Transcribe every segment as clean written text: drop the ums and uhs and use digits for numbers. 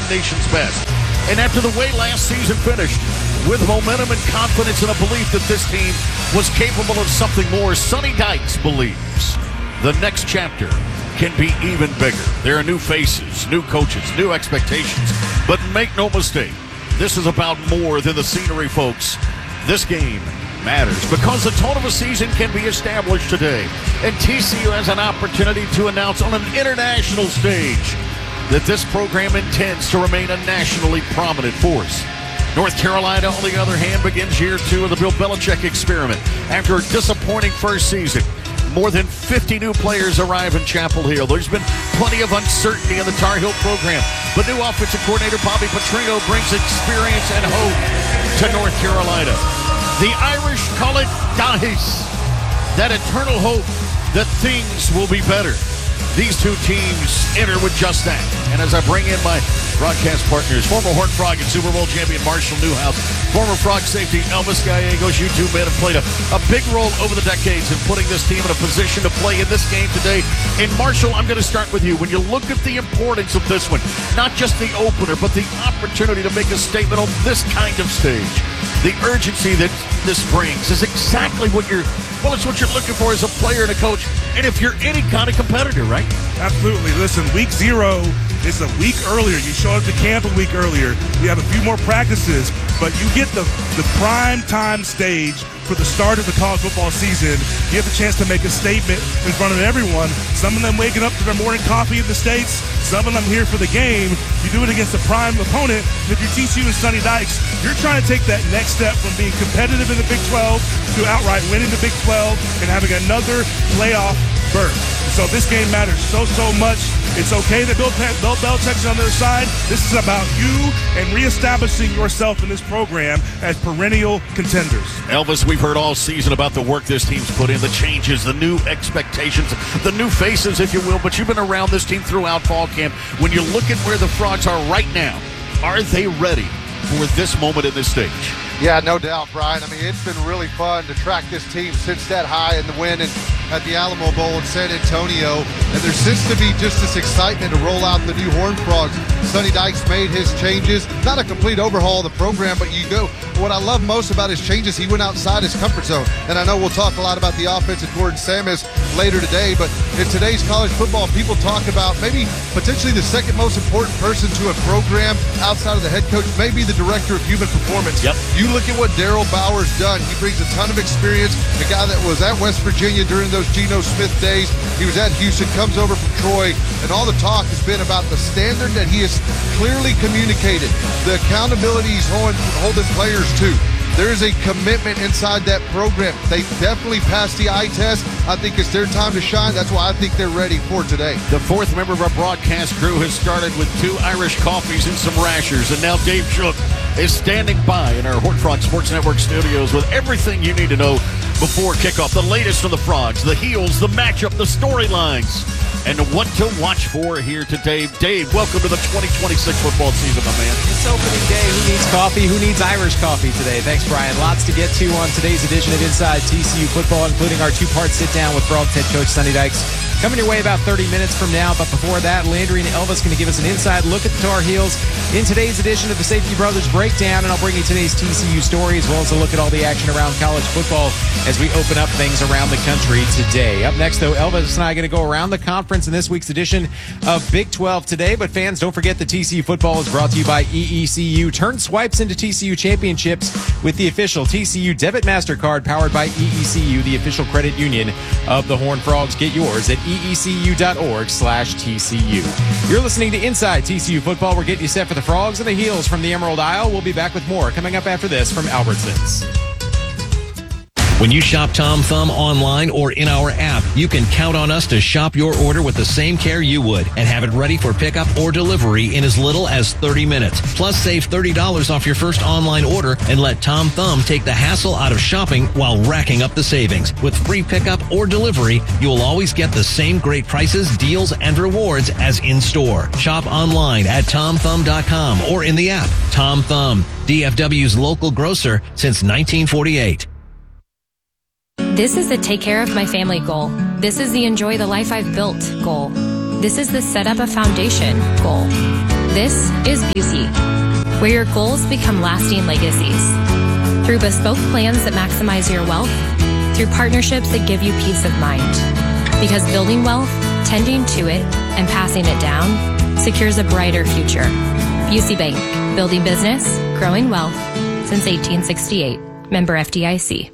nation's best. And after the way last season finished, with momentum and confidence and a belief that this team was capable of something more, Sonny Dykes believes the next chapter can be even bigger. There are new faces, new coaches, new expectations. But make no mistake, this is about more than the scenery, folks. This game matters because the tone of a season can be established today. And TCU has an opportunity to announce on an international stage that this program intends to remain a nationally prominent force. North Carolina, on the other hand, begins year 2 of the Bill Belichick experiment. After a disappointing first season, more than 50 new players arrive in Chapel Hill. There's been plenty of uncertainty in the Tar Heel program, but new offensive coordinator Bobby Petrino brings experience and hope to North Carolina. The Irish call it dice, that eternal hope that things will be better. These two teams enter with just that. And as I bring in my broadcast partners, former Horned Frog and Super Bowl champion Marshall Newhouse, former Frog safety Elvis Gallegos, you two men have played a big role over the decades in putting this team in a position to play in this game today. And Marshall, I'm going to start with you. When you look at the importance of this one, not just the opener, but the opportunity to make a statement on this kind of stage, the urgency that this brings is exactly what it's what you're looking for as a player and a coach, and if you're any kind of competitor, right? Absolutely. Listen, week 0 is a week earlier. You show up to camp a week earlier. We have a few more practices, but you get the prime time stage for the start of the college football season. You have the chance to make a statement in front of everyone. Some of them waking up to their morning coffee in the States. Some of them here for the game. You do it against a prime opponent. And if you're TCU and Sonny Dykes, you're trying to take that next step from being competitive in the Big 12 to outright winning the Big 12 and having another playoff berth. So this game matters so much. It's okay that Bill Belichick's on their side. This is about you and reestablishing yourself in this program as perennial contenders. Elvis, we've heard all season about the work this team's put in, the changes, the new expectations, the new faces, if you will, but you've been around this team throughout fall camp. When you look at where the Frogs are right now, are they ready for this moment in this stage? Yeah, no doubt, Brian. I mean, it's been really fun to track this team since that high in the win at the Alamo Bowl in San Antonio. And there seems to be just this excitement to roll out the new Horned Frogs. Sonny Dykes made his changes. Not a complete overhaul of the program, but what I love most about his changes, he went outside his comfort zone. And I know we'll talk a lot about the offense and Gordon Samus later today, but in today's college football, people talk about maybe potentially the second most important person to a program outside of the head coach, maybe the director of human performance. Yep. You look at what Daryl Bauer's done. He brings a ton of experience. A guy that was at West Virginia during those Geno Smith days. He was at Houston, comes over from Troy, and all the talk has been about the standard that he has clearly communicated, the accountability he's holding players to. There is a commitment inside that program. They definitely passed the eye test. I think it's their time to shine. That's why I think they're ready for today. The fourth member of our broadcast crew has started with 2 Irish coffees and some rashers, and now Dave Shook is standing by in our Horned Frog Sports Network studios with everything you need to know before kickoff. The latest from the Frogs, the heels, the matchup, the storylines, and what to watch for here today. Dave, welcome to the 2026 football season, my man. It's opening day. Who needs coffee? Who needs Irish coffee today? Thanks, Brian. Lots to get to on today's edition of Inside TCU Football, including our 2-part sit-down with Frogs head coach Sonny Dykes. Coming your way about 30 minutes from now, but before that, Landry and Elvis going to give us an inside look at the Tar Heels in today's edition of the Safety Brothers Breakdown, and I'll bring you today's TCU story as well as a look at all the action around college football as we open up things around the country today. Up next, though, Elvis and I are going to go around the conference in this week's edition of Big 12 today, but fans, don't forget that TCU Football is brought to you by EECU. Turn swipes into TCU championships with the official TCU Debit MasterCard powered by EECU, the official credit union of the Horned Frogs. Get yours at EECU.org/TCU. You're listening to Inside TCU Football. We're getting you set for the Frogs and the Heels from the Emerald Isle. We'll be back with more coming up after this from Albertsons. When you shop Tom Thumb online or in our app, you can count on us to shop your order with the same care you would and have it ready for pickup or delivery in as little as 30 minutes. Plus, save $30 off your first online order and let Tom Thumb take the hassle out of shopping while racking up the savings. With free pickup or delivery, you will always get the same great prices, deals, and rewards as in-store. Shop online at TomThumb.com or in the app. Tom Thumb, DFW's local grocer since 1948. This is the take care of my family goal. This is the enjoy the life I've built goal. This is the set up a foundation goal. This is Busey, where your goals become lasting legacies. Through bespoke plans that maximize your wealth, through partnerships that give you peace of mind. Because building wealth, tending to it, and passing it down secures a brighter future. Busey Bank, building business, growing wealth since 1868. Member FDIC.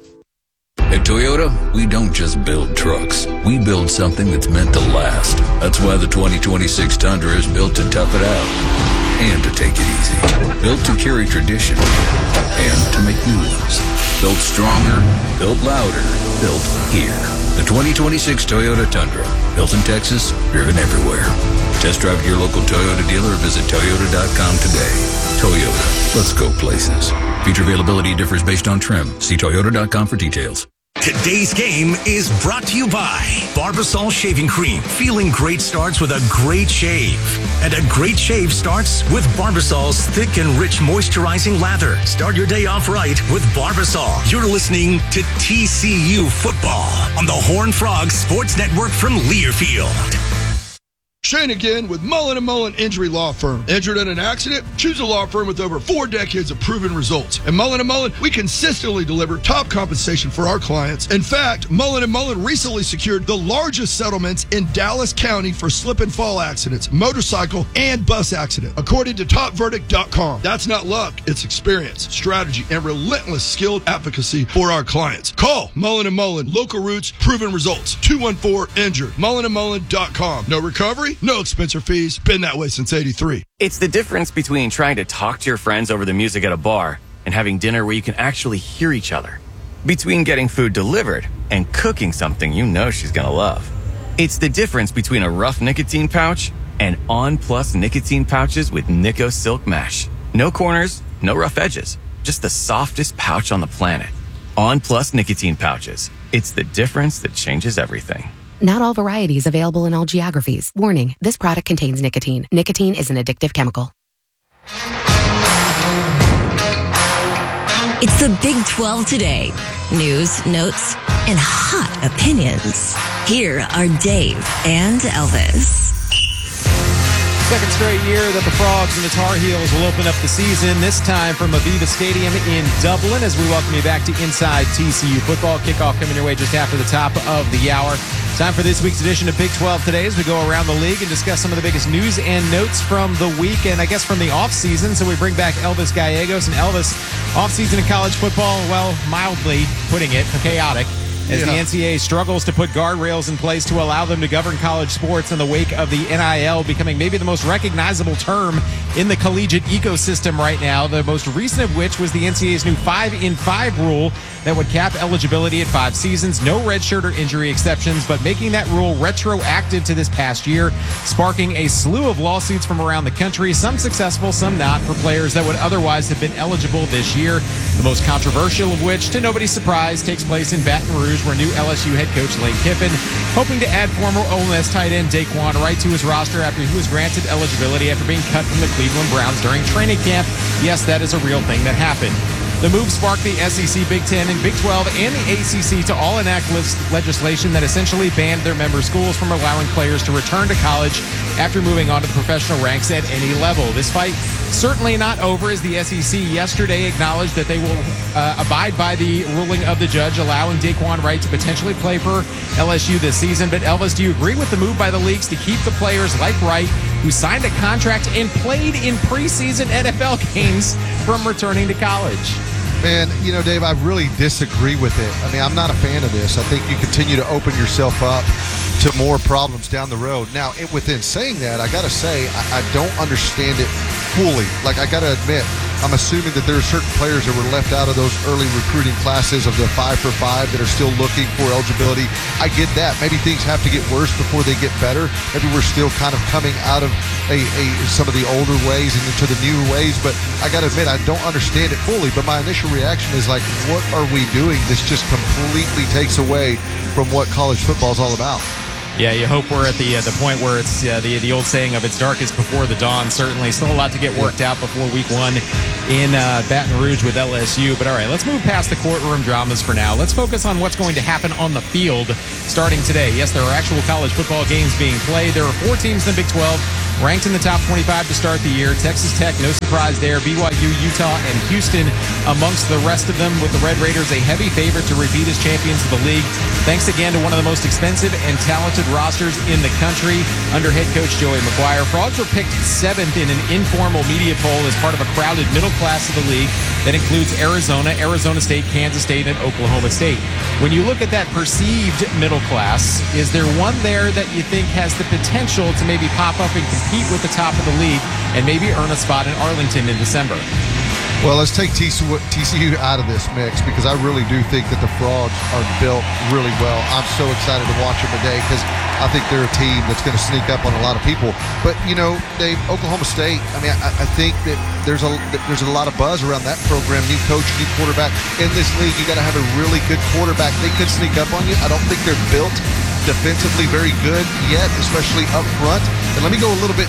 At Toyota, we don't just build trucks. We build something that's meant to last. That's why the 2026 Tundra is built to tough it out and to take it easy. Built to carry tradition and to make new ones. Built stronger, built louder, built here. The 2026 Toyota Tundra. Built in Texas, driven everywhere. Test drive at your local Toyota dealer or visit Toyota.com today. Toyota. Let's go places. Feature availability differs based on trim. See Toyota.com for details. Today's game is brought to you by Barbasol Shaving Cream. Feeling great starts with a great shave. And a great shave starts with Barbasol's thick and rich moisturizing lather. Start your day off right with Barbasol. You're listening to TCU Football on the Horned Frogs Sports Network from Learfield. Shane again with Mullen & Mullen Injury Law Firm. Injured in an accident? Choose a law firm with over 4 decades of proven results. At Mullen & Mullen, we consistently deliver top compensation for our clients. In fact, Mullen & Mullen recently secured the largest settlements in Dallas County for slip and fall accidents, motorcycle, and bus accident, according to TopVerdict.com. That's not luck, it's experience, strategy, and relentless skilled advocacy for our clients. Call Mullen & Mullen, local roots, proven results, 214-INJURED, mullenandmullen.com. No recovery? No expense or fees. Been that way since 83. It's the difference between trying to talk to your friends over the music at a bar and having dinner where you can actually hear each other. Between getting food delivered and cooking something you know she's gonna love. It's the difference between a rough nicotine pouch and On Plus nicotine pouches with Nico Silk Mesh. No corners, no rough edges. Just the softest pouch on the planet. On Plus nicotine pouches. It's the difference that changes everything. Not all varieties available in all geographies. Warning, this product contains nicotine. Nicotine is an addictive chemical. It's the Big 12 today. News, notes, and hot opinions. Here are Dave and Elvis. Second straight year that the Frogs and the Tar Heels will open up the season, this time from Aviva Stadium in Dublin, as we welcome you back to Inside TCU Football. Kickoff coming your way just after the top of the hour. Time for this week's edition of Big 12 Today as we go around the league and discuss some of the biggest news and notes from the week and I guess from the offseason. So we bring back Elvis Gallegos. And Elvis, offseason in college football, well, mildly putting it, chaotic. As the NCAA struggles to put guardrails in place to allow them to govern college sports in the wake of the NIL becoming maybe the most recognizable term in the collegiate ecosystem right now, the most recent of which was the NCAA's new 5-in-5 rule that would cap eligibility at 5 seasons, no redshirt or injury exceptions, but making that rule retroactive to this past year, sparking a slew of lawsuits from around the country, some successful, some not, for players that would otherwise have been eligible this year. The most controversial of which, to nobody's surprise, takes place in Baton Rouge, where new LSU head coach Lane Kiffin, hoping to add former Ole Miss tight end Daquan Wright to his roster after he was granted eligibility after being cut from the Cleveland Browns during training camp. Yes, that is a real thing that happened. The move sparked the SEC, Big Ten, and Big 12, and the ACC to all enact legislation that essentially banned their member schools from allowing players to return to college after moving on to the professional ranks at any level. This fight certainly not over, as the SEC yesterday acknowledged that they will abide by the ruling of the judge, allowing Daquan Wright to potentially play for LSU this season. But Elvis, do you agree with the move by the leagues to keep the players like Wright, who signed a contract and played in preseason NFL games, from returning to college? Man, you know, Dave, I really disagree with it. I mean, I'm not a fan of this. I think you continue to open yourself up to more problems down the road. Now, within saying that, I got to say, I don't understand it fully. Like, I got to admit, I'm assuming that there are certain players that were left out of those early recruiting classes of the 5-for-5 that are still looking for eligibility. I get that. Maybe things have to get worse before they get better. Maybe we're still kind of coming out of some of the older ways and into the newer ways. But I got to admit, I don't understand it fully. But my initial reaction is like, what are we doing? This just completely takes away from what college football is all about. Yeah, you hope we're at the point where it's the old saying of it's darkest before the dawn. Certainly still a lot to get worked out before week 1 in Baton Rouge with LSU. But all right, let's move past the courtroom dramas for now. Let's focus on what's going to happen on the field starting today. Yes, there are actual college football games being played. There are 4 teams in the Big 12 ranked in the top 25 to start the year. Texas Tech, no surprise there. BYU, Utah, and Houston amongst the rest of them, with the Red Raiders a heavy favorite to repeat as champions of the league. Thanks again to one of the most expensive and talented rosters in the country under head coach Joey McGuire. Frogs were picked 7th in an informal media poll as part of a crowded middle class of the league that includes Arizona, Arizona State, Kansas State, and Oklahoma State. When you look at that perceived middle class, is there one there that you think has the potential to maybe pop up and compete with the top of the league and maybe earn a spot in Arlington in December? Well, let's take TCU out of this mix, because I really do think that the Frogs are built really well. I'm so excited to watch them today because I think they're a team that's going to sneak up on a lot of people. But, Oklahoma State, I think that there's a lot of buzz around that program. New coach, new quarterback. In this league, you got to have a really good quarterback. They could sneak up on you. I don't think they're built defensively very good yet, especially up front. And let me go a little bit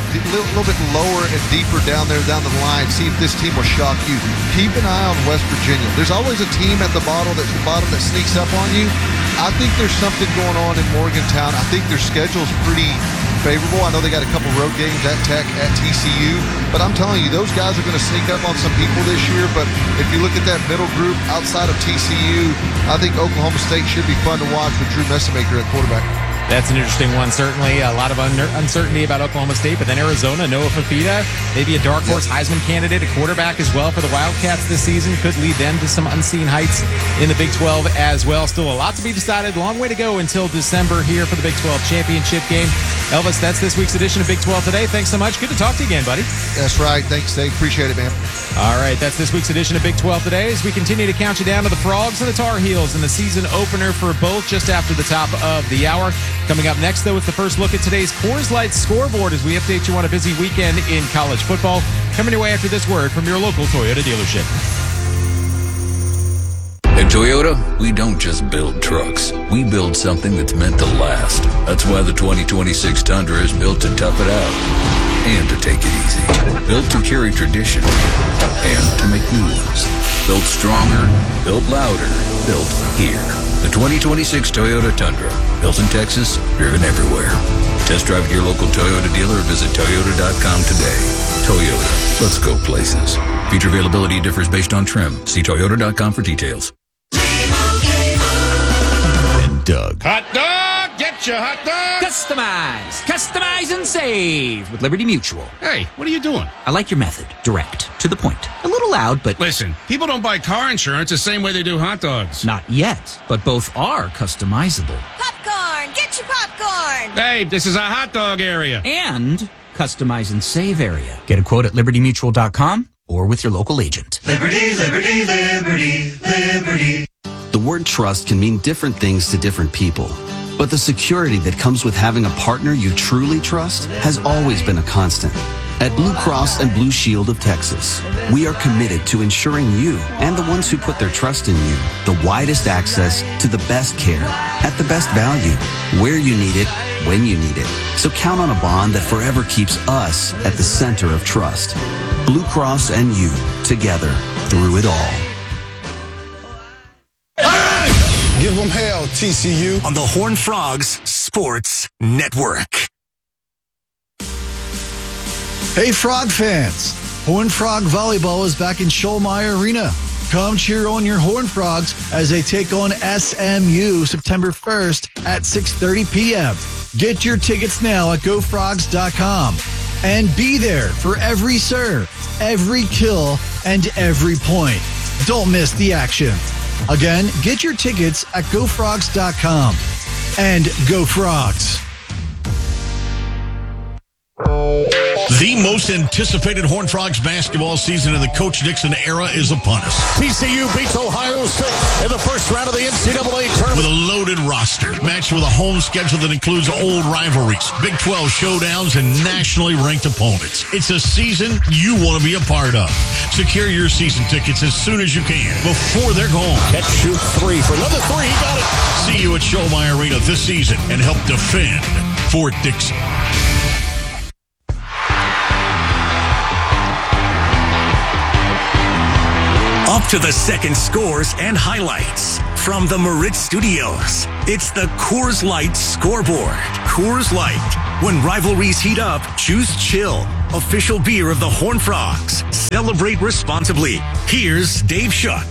lower and deeper down the line, see if this team will shock you. Keep an eye on West Virginia. There's always a team at the bottom that sneaks up on you. I think there's something going on in Morgantown. I think their schedule's pretty favorable. I know they got a couple road games at Tech, at TCU, but I'm telling you, those guys are going to sneak up on some people this year. But if you look at that middle group outside of TCU, I think Oklahoma State should be fun to watch with Drew Messamaker at quarterback. That's an interesting one, certainly. A lot of uncertainty about Oklahoma State, but then Arizona, Noah Fafita, maybe a dark horse Heisman candidate, a quarterback as well for the Wildcats this season, could lead them to some unseen heights in the Big 12 as well. Still a lot to be decided. Long way to go until December here for the Big 12 championship game. Elvis, that's this week's edition of Big 12 Today. Thanks so much. Good to talk to you again, buddy. That's right. Thanks, Dave. Appreciate it, man. All right, that's this week's edition of Big 12 Today as we continue to count you down to the Frogs and the Tar Heels in the season opener for both just after the top of the hour. Coming up next, though, it's the first look at today's Coors Light scoreboard as we update you on a busy weekend in college football. Coming your way after this word from your local Toyota dealership. At Toyota, we don't just build trucks. We build something that's meant to last. That's why the 2026 Tundra is built to tough it out and to take it easy. Built to carry tradition and to make new ones. Built stronger, built louder, built here. The 2026 Toyota Tundra. Built in Texas, driven everywhere. Test drive at your local Toyota dealer or visit Toyota.com today. Toyota, let's go places. Feature availability differs based on trim. See Toyota.com for details. And Doug. Hot dog! Get your hot dog! Customize and save with Liberty Mutual. Hey, what are you doing? I like your method. Direct. To the point. A little loud, but... Listen, people don't buy car insurance the same way they do hot dogs. Not yet, but both are customizable. Popcorn! Get your popcorn! Hey, this is a hot dog area. And customize and save area. Get a quote at libertymutual.com or with your local agent. Liberty, liberty, liberty, liberty. The word trust can mean different things to different people. But the security that comes with having a partner you truly trust has always been a constant. At Blue Cross and Blue Shield of Texas, we are committed to ensuring you and the ones who put their trust in you the widest access to the best care at the best value, where you need it, when you need it. So count on a bond that forever keeps us at the center of trust. Blue Cross and you, together, through it all. Give them hell, TCU. On the Horned Frogs Sports Network. Hey, Frog fans. Horned Frog Volleyball is back in Schollmeyer Arena. Come cheer on your Horned Frogs as they take on SMU September 1st at 6:30 p.m. Get your tickets now at gofrogs.com and be there for every serve, every kill, and every point. Don't miss the action. Again, get your tickets at gofrogs.com and go Frogs. The most anticipated Horned Frogs basketball season in the Coach Dixon era is upon us. TCU beats Ohio State in the first round of the NCAA tournament. With a loaded roster, matched with a home schedule that includes old rivalries, Big 12 showdowns, and nationally ranked opponents. It's a season you want to be a part of. Secure your season tickets as soon as you can, before they're gone. Catch, shoot, three for another three. He got it. See you at Schollmeyer Arena this season and help defend Fort Dixon. Up to the second scores and highlights from the Maritz Studios, it's the Coors Light Scoreboard. Coors Light. When rivalries heat up, choose chill. Official beer of the Horned Frogs. Celebrate responsibly. Here's Dave Shuck.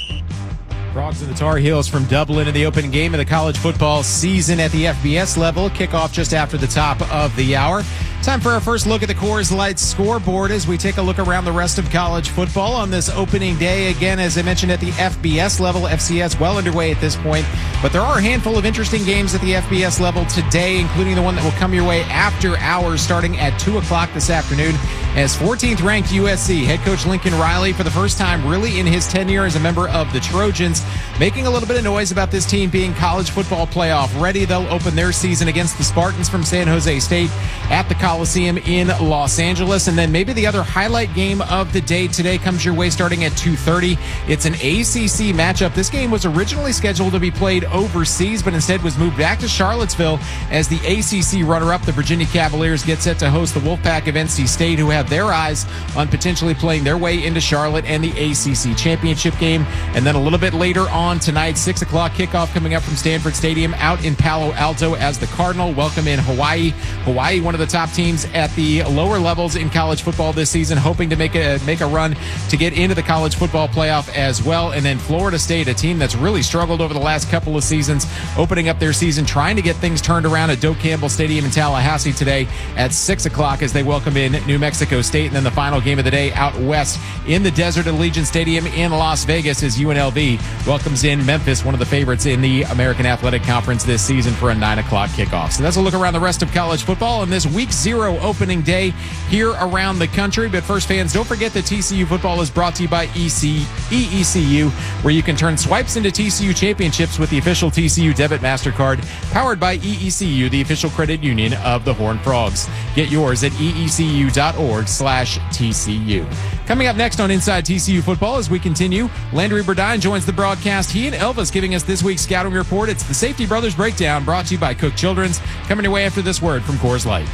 Frogs and the Tar Heels from Dublin in the opening game of the college football season at the FBS level. Kickoff just after the top of the hour. Time for our first look at the Coors Light Scoreboard as we take a look around the rest of college football on this opening day. Again, as I mentioned, at the FBS level, FCS well underway at this point. But there are a handful of interesting games at the FBS level today, including the one that will come your way after hours starting at 2 o'clock this afternoon. As 14th ranked USC head coach Lincoln Riley, for the first time really in his tenure as a member of the Trojans, making a little bit of noise about this team being college football playoff ready. They'll open their season against the Spartans from San Jose State at the Coliseum in Los Angeles. And then maybe the other highlight game of the day today comes your way starting at 2:30. It's an ACC matchup. This game was originally scheduled to be played overseas, but instead was moved back to Charlottesville as the ACC runner-up. The Virginia Cavaliers get set to host the Wolfpack of NC State, who have their eyes on potentially playing their way into Charlotte and the ACC championship game. And then a little bit later on tonight, 6 o'clock kickoff coming up from Stanford Stadium out in Palo Alto as the Cardinal welcome in Hawaii. Hawaii, one of the top teams at the lower levels in college football this season, hoping to make a run to get into the college football playoff as well. And then Florida State, a team that's really struggled over the last couple of seasons, opening up their season, trying to get things turned around at Doak Campbell Stadium in Tallahassee today at 6 o'clock as they welcome in New Mexico State. And then the final game of the day out west in the Desert Allegiant Stadium in Las Vegas as UNLV welcomes in Memphis, one of the favorites in the American Athletic Conference this season, for a 9 o'clock kickoff. So that's a look around the rest of college football on this week 0 opening day here around the country. But first, fans, don't forget that TCU football is brought to you by EECU, where you can turn swipes into TCU championships with the official TCU Debit MasterCard, powered by EECU, the official credit union of the Horned Frogs. Get yours at eecu.org/TCU. Coming up next on Inside TCU Football as we continue, Landry Burdine joins the broadcast. He and Elvis giving us this week's scouting report. It's the Safety Brothers Breakdown, brought to you by Cook Children's. Coming your way after this word from Coors Light.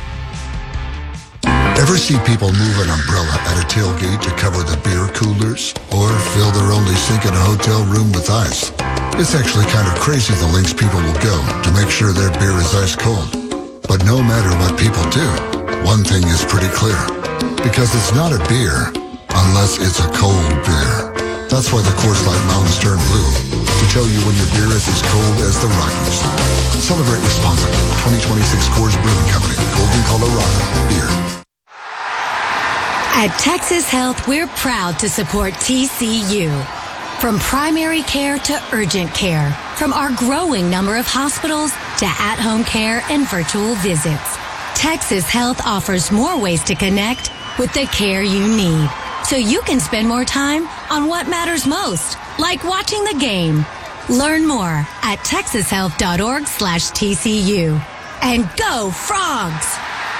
Ever see people move an umbrella at a tailgate to cover the beer coolers? Or fill their only sink in a hotel room with ice? It's actually kind of crazy the lengths people will go to make sure their beer is ice cold. But no matter what people do, one thing is pretty clear. Because it's not a beer unless it's a cold beer. That's why the Coors Light Mountains turn blue, to tell you when your beer is as cold as the Rockies. Celebrate responsibly. 2026 Coors Brewing Company, Golden, Colorado. Beer. At Texas Health, we're proud to support TCU. From primary care to urgent care, from our growing number of hospitals to at-home care and virtual visits, Texas Health offers more ways to connect with the care you need, so you can spend more time on what matters most, like watching the game. Learn more at texashealth.org/TCU. And go Frogs!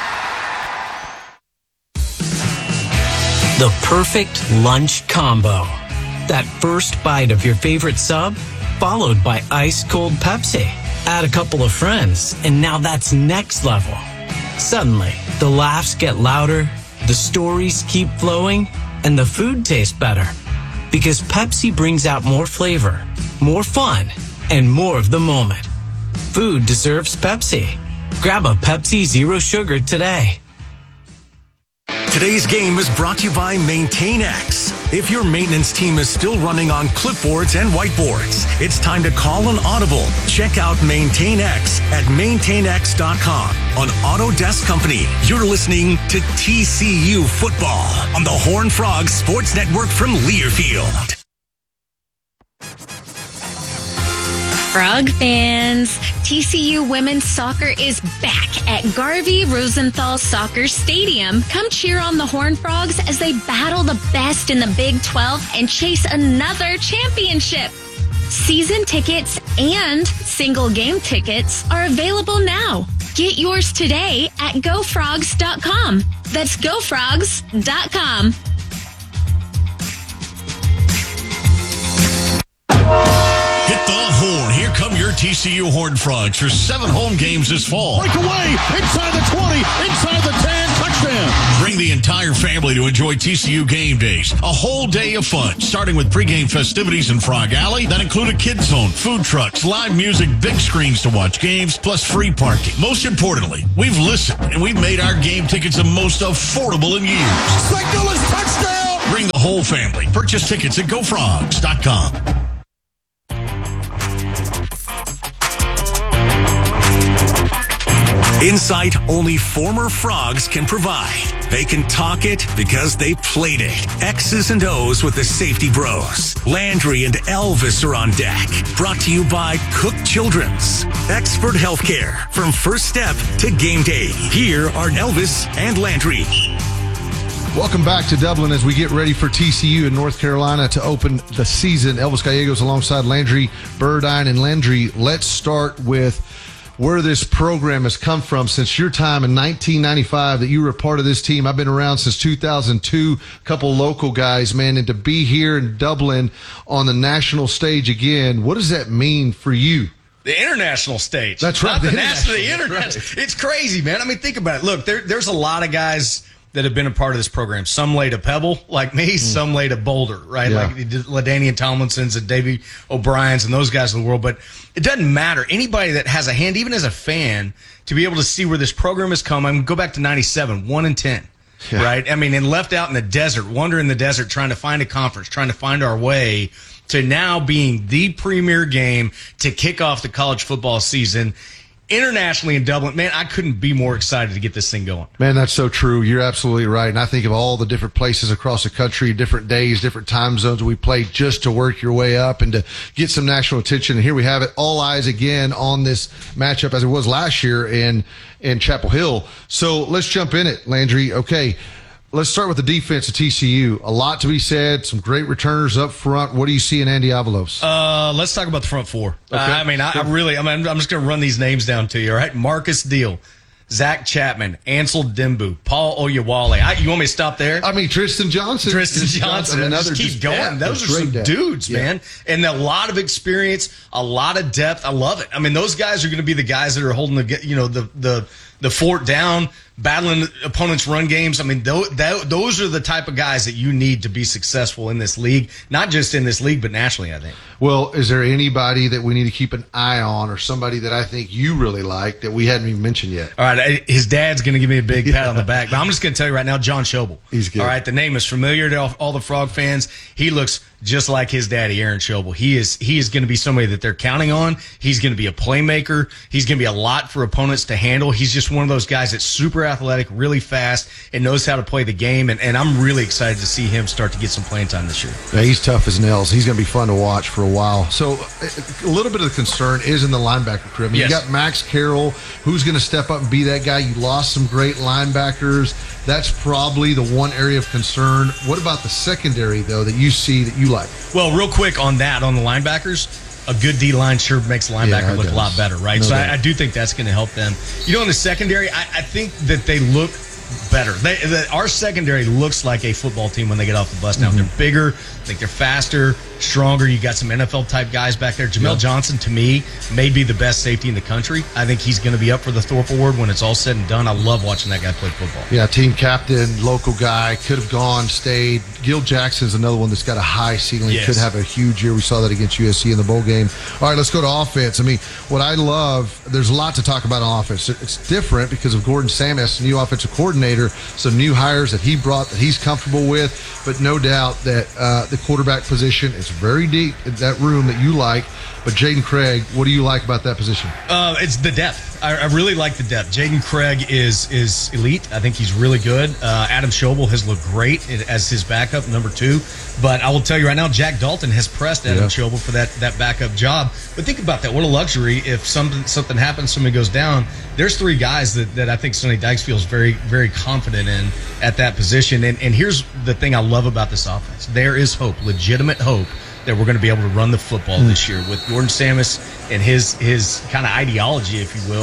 The perfect lunch combo. That first bite of your favorite sub, followed by ice-cold Pepsi. Add a couple of friends, and now that's next level. Suddenly, the laughs get louder, the stories keep flowing, and the food tastes better. Because Pepsi brings out more flavor, more fun, and more of the moment. Food deserves Pepsi. Grab a Pepsi Zero Sugar today. Today's game is brought to you by MaintainX. If your maintenance team is still running on clipboards and whiteboards, it's time to call an audible. Check out MaintainX at maintainx.com. On Autodesk Company, you're listening to TCU Football on the Horned Frogs Sports Network from Learfield. Frog fans, TCU women's soccer is back at Garvey Rosenthal Soccer Stadium. Come cheer on the Horned Frogs as they battle the best in the Big 12 and chase another championship. Season tickets and single game tickets are available now. Get yours today at gofrogs.com. That's gofrogs.com. Hit the horn. Here come your TCU Horned Frogs for 7 home games this fall. Break away, inside the 20, inside the 10, touchdown. Bring the entire family to enjoy TCU game days. A whole day of fun, starting with pregame festivities in Frog Alley that include a kids zone, food trucks, live music, big screens to watch games, plus free parking. Most importantly, we've listened and we've made our game tickets the most affordable in years. St. Louis touchdown! Bring the whole family. Purchase tickets at GoFrogs.com. Insight only former Frogs can provide. They can talk it because they played it. X's and O's with the Safety Bros. Landry and Elvis are on deck. Brought to you by Cook Children's. Expert healthcare from first step to game day. Here are Elvis and Landry. Welcome back to Dublin as we get ready for TCU in North Carolina to open the season. Elvis Gallegos alongside Landry Burdine. And Landry, let's start with where this program has come from since your time in 1995 that you were a part of this team. I've been around since 2002, a couple local guys, man, and to be here in Dublin on the national stage again, what does that mean for you? The international stage. That's right. Not the national, the international. Right. It's crazy, man. I mean, think about it. Look, there's a lot of guys that have been a part of this program. Some laid a Pebble, like me. Some laid a Boulder, right? Yeah. Like LaDainian Tomlinsons and Davey O'Briens and those guys in the world. But it doesn't matter. Anybody that has a hand, even as a fan, to be able to see where this program has come. I mean, go back to 97, 1-10, right? I mean, and left out in the desert, wandering the desert, trying to find a conference, trying to find our way to now being the premier game to kick off the college football season internationally in Dublin. Man, I couldn't be more excited to get this thing going. Man, that's so true. You're absolutely right. And I think of all the different places across the country, different days, different time zones we played just to work your way up and to get some national attention. And here we have it. All eyes again on this matchup as it was last year in Chapel Hill. So let's jump in it, Landry. Okay. Let's start with the defense of TCU. A lot to be said. Some great returners up front. What do you see in Andy Avalos? Let's talk about the front four. Okay. I'm just going to run these names down to you, all right? Marcus Deal, Zach Chapman, Ansel Dimbu, Paul Oyewale. You want me to stop there? I mean, Tristan Johnson. Just keep going. Those are some dudes, man. And a lot of experience, a lot of depth. I love it. I mean, those guys are going to be the guys that are holding the fort down, battling opponents' run games. I mean, those are the type of guys that you need to be successful in this league, not just in this league, but nationally, I think. Well, is there anybody that we need to keep an eye on or somebody that I think you really like that we hadn't even mentioned yet? All right, his dad's going to give me a big pat on the back, but I'm just going to tell you right now, John Schobel. He's good. All right, the name is familiar to all the Frog fans. He looks just like his daddy, Aaron Schobel. He is going to be somebody that they're counting on. He's going to be a playmaker. He's going to be a lot for opponents to handle. He's just one of those guys that's super athletic, really fast, and knows how to play the game. And I'm really excited to see him start to get some playing time this year. Yeah, he's tough as nails. He's going to be fun to watch for a while. So a little bit of the concern is in the linebacker crew. I mean, yes. You got Max Carroll, who's going to step up and be that guy. You lost some great linebackers. That's probably the one area of concern. What about the secondary, though, that you see that you like? Well, real quick on that, on the linebackers, a good D-line sure makes a linebacker look a lot better, right? No so doubt. I do think that's going to help them. You know, in the secondary, I think that they look better. Our secondary looks like a football team when they get off the bus now. Mm-hmm. They're bigger. I think they're faster, stronger. You got some NFL-type guys back there. Jamel Johnson, to me, may be the best safety in the country. I think he's going to be up for the Thorpe Award when it's all said and done. I love watching that guy play football. Yeah, team captain, local guy, could have gone, stayed. Gil Jackson's another one that's got a high ceiling, Yes. could have a huge year. We saw that against USC in the bowl game. All right, let's go to offense. I mean, what I love, there's a lot to talk about on offense. It's different because of Gordon Samus, new offensive coordinator, some new hires that he brought that he's comfortable with, but no doubt that the quarterback position is very deep in that room that you like. But Jaden Craig, what do you like about that position? It's the depth. I really like the depth. Jaden Craig is elite. I think he's really good. Adam Schobel has looked great as his backup, number 2. But I will tell you right now, Jack Dalton has pressed Adam Schobel for that backup job. But think about that. What a luxury if something happens, somebody goes down. There's 3 guys that I think Sonny Dykes feels very, very confident in at that position. And here's the thing I love about this offense. There is hope, legitimate hope, that we're going to be able to run the football this year with Gordon Samus and his kind of ideology, if you will,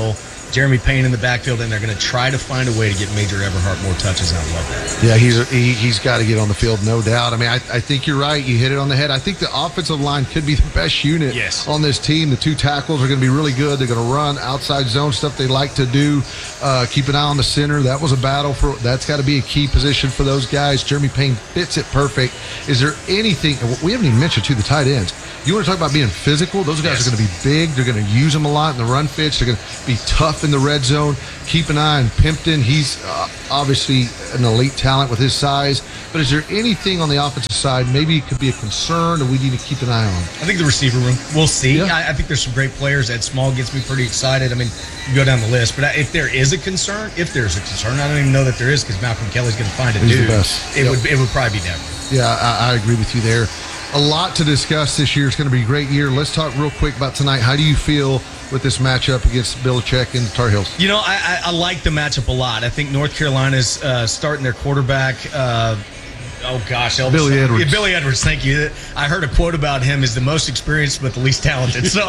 Jeremy Payne in the backfield, and they're going to try to find a way to get Major Everhart more touches. I love that. Yeah, he's got to get on the field, no doubt. I mean, I think you're right. You hit it on the head. I think the offensive line could be the best unit on this team. The 2 tackles are going to be really good. They're going to run outside zone stuff they like to do. Keep an eye on the center. That was a battle for. That's got to be a key position for those guys. Jeremy Payne fits it perfect. Is there anything we haven't even mentioned the tight ends? You want to talk about being physical? Those guys are going to be big. They're going to use them a lot in the run fits. They're going to be tough in the red zone. Keep an eye on Pimpton. He's obviously an elite talent with his size. But is there anything on the offensive side maybe it could be a concern or we need to keep an eye on? I think the receiver room. We'll see. Yeah. I think there's some great players. Ed Small gets me pretty excited. I mean, you go down the list. But if there's a concern, I don't even know that there is because Malcolm Kelly's going to find a dude. The best. It would probably be Denver. Yeah, I agree with you there. A lot to discuss this year. It's going to be a great year. Let's talk real quick about tonight. How do you feel with this matchup against Belichick and the Tar Heels? You know, I like the matchup a lot. I think North Carolina's starting their quarterback. Elvis. Billy Edwards. Yeah, Billy Edwards, thank you. I heard a quote about him as the most experienced but the least talented. So,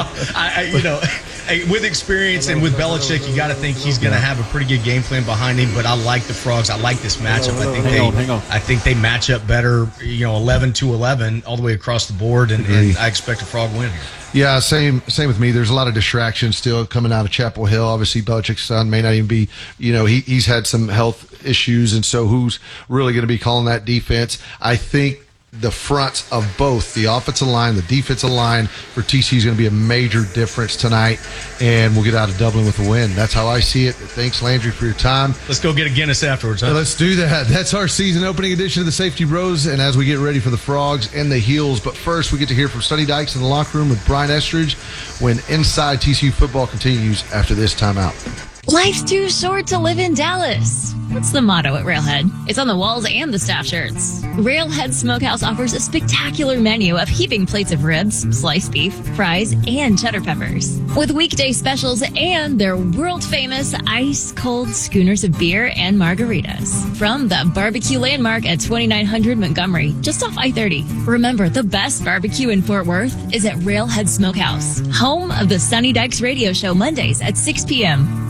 with experience and with Belichick, you got to think he's going to have a pretty good game plan behind him. But I like the Frogs. I like this matchup. I think they match up better, 11-11 all the way across the board, and I expect a Frog win here. Yeah, same with me. There's a lot of distractions still coming out of Chapel Hill. Obviously, Belichick's son may not even be, he's had some health issues, and so who's really going to be calling that defense? I think the fronts of both the offensive line, the defensive line for TCU is going to be a major difference tonight, and we'll get out of Dublin with a win. That's how I see it. Thanks, Landry, for your time. Let's go get a Guinness afterwards, huh? Let's do that. That's our season opening edition of the Safety Bros, and as we get ready for the Frogs and the Heels. But first, we get to hear from Sonny Dykes in the locker room with Brian Estridge when Inside TCU Football continues after this timeout. Life's too short to live in Dallas. That's the motto at Railhead. It's on the walls and the staff shirts. Railhead Smokehouse offers a spectacular menu of heaping plates of ribs, sliced beef, fries, and cheddar peppers. With weekday specials and their world-famous ice-cold schooners of beer and margaritas. From the barbecue landmark at 2900 Montgomery, just off I-30. Remember, the best barbecue in Fort Worth is at Railhead Smokehouse, home of the Sonny Dykes radio show Mondays at 6 p.m.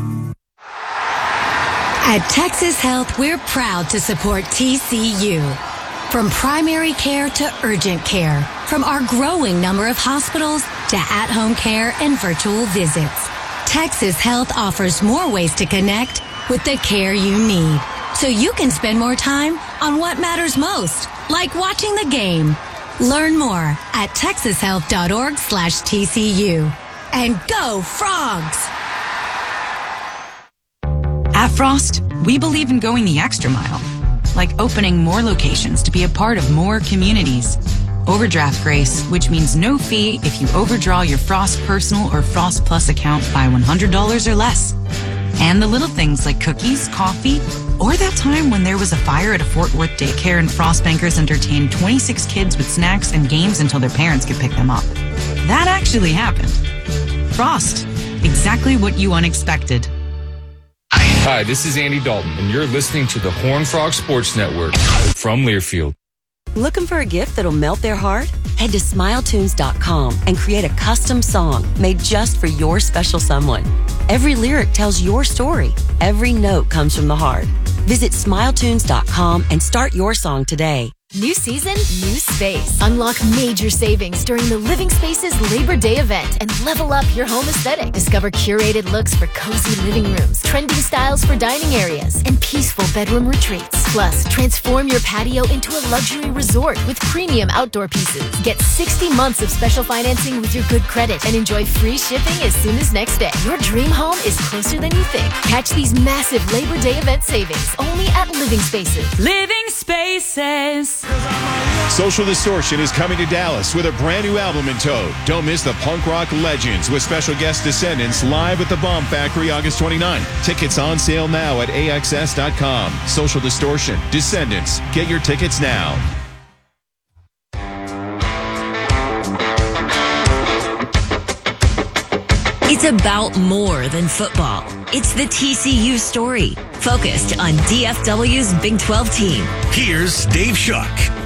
At Texas Health, we're proud to support TCU. From primary care to urgent care, from our growing number of hospitals to at-home care and virtual visits, Texas Health offers more ways to connect with the care you need, so you can spend more time on what matters most, like watching the game. Learn more at texashealth.org/TCU. And go Frogs! At Frost, we believe in going the extra mile, like opening more locations to be a part of more communities. Overdraft grace, which means no fee if you overdraw your Frost Personal or Frost Plus account by $100 or less. And the little things like cookies, coffee, or that time when there was a fire at a Fort Worth daycare and Frost bankers entertained 26 kids with snacks and games until their parents could pick them up. That actually happened. Frost, exactly what you unexpected. Hi, this is Andy Dalton, and you're listening to the Horned Frog Sports Network from Learfield. Looking for a gift that'll melt their heart? Head to SmileTunes.com and create a custom song made just for your special someone. Every lyric tells your story. Every note comes from the heart. Visit SmileTunes.com and start your song today. New season, new space. Unlock major savings during the Living Spaces Labor Day event and level up your home aesthetic. Discover curated looks for cozy living rooms, trending styles for dining areas, and peaceful bedroom retreats. Plus, transform your patio into a luxury resort with premium outdoor pieces. Get 60 months of special financing with your good credit and enjoy free shipping as soon as next day. Your dream home is closer than you think. Catch these massive Labor Day event savings only at Living Spaces. Living Spaces. Social Distortion is coming to Dallas with a brand new album in tow. Don't miss the punk rock legends with special guest Descendants live at the Bomb Factory August 29. Tickets on sale now at AXS.com. Social Distortion, Descendants. Get your tickets now. It's about more than football. It's the TCU story, focused on DFW's Big 12 team. Here's Dave Shuck.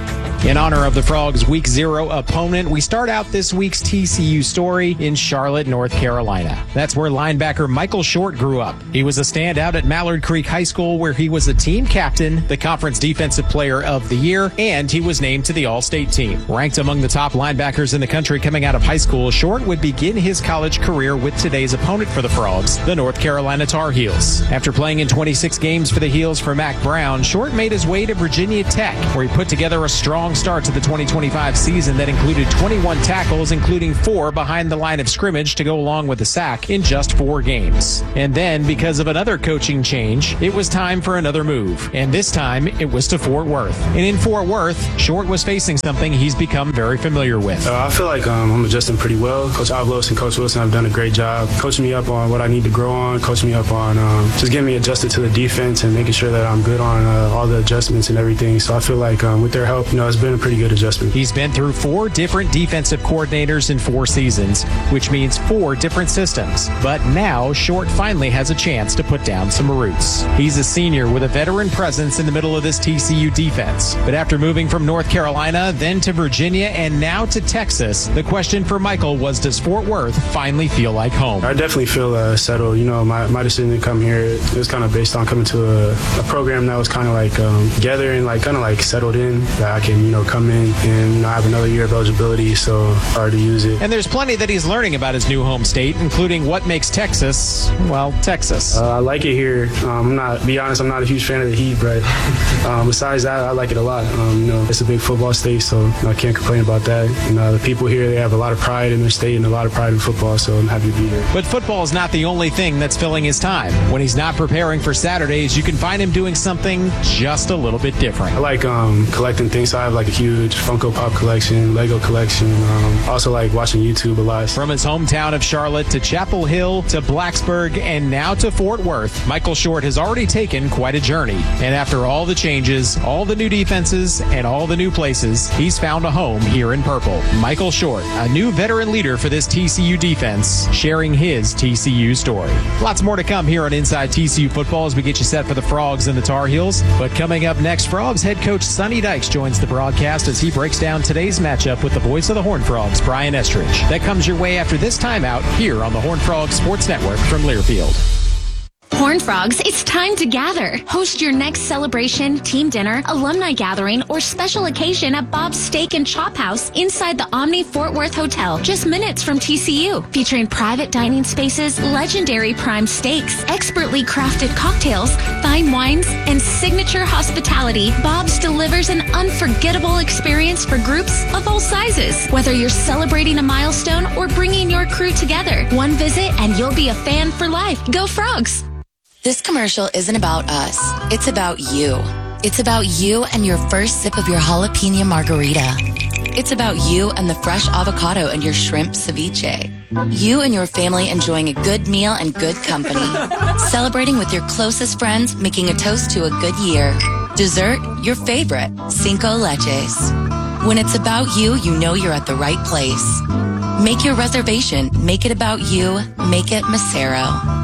In honor of the Frogs' Week 0 opponent, we start out this week's TCU story in Charlotte, North Carolina. That's where linebacker Michael Short grew up. He was a standout at Mallard Creek High School, where he was a team captain, the Conference Defensive Player of the Year, and he was named to the All-State team. Ranked among the top linebackers in the country coming out of high school, Short would begin his college career with today's opponent for the Frogs, the North Carolina Tar Heels. After playing in 26 games for the Heels for Mack Brown, Short made his way to Virginia Tech, where he put together a strong start to the 2025 season that included 21 tackles, including 4 behind the line of scrimmage to go along with the sack in just 4 games. And then, because of another coaching change, it was time for another move. And this time, it was to Fort Worth. And in Fort Worth, Short was facing something he's become very familiar with. I feel like I'm adjusting pretty well. Coach Avalos and Coach Wilson have done a great job coaching me up on what I need to grow on, coaching me up on just getting me adjusted to the defense and making sure that I'm good on all the adjustments and everything. So I feel like with their help, it's been a pretty good adjustment. He's been through 4 different defensive coordinators in 4 seasons, which means 4 different systems. But now, Short finally has a chance to put down some roots. He's a senior with a veteran presence in the middle of this TCU defense. But after moving from North Carolina, then to Virginia, and now to Texas, the question for Michael was, does Fort Worth finally feel like home? I definitely feel settled. My decision to come here, it was kind of based on coming to a program that was kind of like together and kind of settled in, that I can, come in and I have another year of eligibility, so hard to use it. And there's plenty that he's learning about his new home state, including what makes Texas, Texas. I like it here. I'm not a huge fan of the heat, but besides that, I like it a lot. It's a big football state, so I can't complain about that. The people here, they have a lot of pride in their state and a lot of pride in football, so I'm happy to be here. But football is not the only thing that's filling his time. When he's not preparing for Saturdays, you can find him doing something just a little bit different. I like collecting things. So I have a huge Funko Pop collection, Lego collection. Also like watching YouTube a lot. From his hometown of Charlotte to Chapel Hill to Blacksburg and now to Fort Worth, Michael Short has already taken quite a journey. And after all the changes, all the new defenses, and all the new places, he's found a home here in purple. Michael Short, a new veteran leader for this TCU defense, sharing his TCU story. Lots more to come here on Inside TCU Football as we get you set for the Frogs and the Tar Heels. But coming up next, Frogs head coach Sonny Dykes joins the broadcast as he breaks down today's matchup with the voice of the Horned Frogs, Brian Estridge. That comes your way after this timeout here on the Horned Frogs Sports Network from Learfield. Horned Frogs, it's time to gather. Host your next celebration, team dinner, alumni gathering, or special occasion at Bob's Steak and Chop House inside the Omni Fort Worth Hotel, just minutes from TCU. Featuring private dining spaces, legendary prime steaks, expertly crafted cocktails, fine wines, and signature hospitality, Bob's delivers an unforgettable experience for groups of all sizes. Whether you're celebrating a milestone or bringing your crew together, one visit and you'll be a fan for life. Go Frogs! This commercial isn't about us. It's about you. It's about you and your first sip of your jalapeno margarita. It's about you and the fresh avocado and your shrimp ceviche. You and your family enjoying a good meal and good company. Celebrating with your closest friends, making a toast to a good year. Dessert, your favorite, Cinco Leches. When it's about you, you know you're at the right place. Make your reservation. Make it about you. Make it Macero.